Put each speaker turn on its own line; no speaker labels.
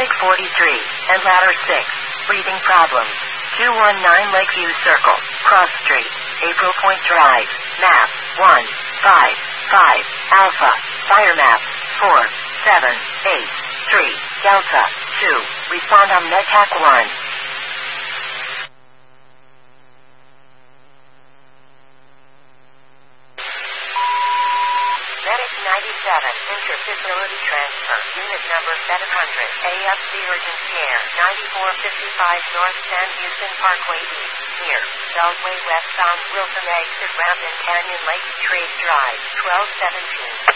Headache 43, and ladder 6. Breathing problems. 219 Lakeview Circle, Cross Street, April Point Drive. Map 155 Alpha. Fire map 4783 Delta 2. Respond on MedTac 1. Medic 97, intra-facility transfer, unit number 700, AFC Urgent Care, 9455 North San Houston Parkway East, near Beltway westbound Wilson exit ramp in Canyon Lake Trade Drive, 1217.